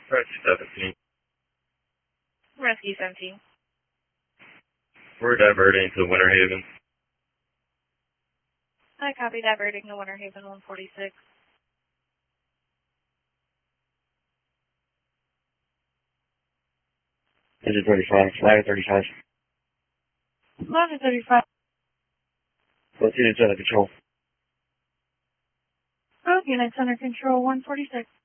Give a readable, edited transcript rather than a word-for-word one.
Rescue 17. Rescue 17. We're diverting to Winter Haven. I copy, diverting to Winter Haven 146. Engine 35, flag 35. Flag 35. Both units under control. Both units under control 146.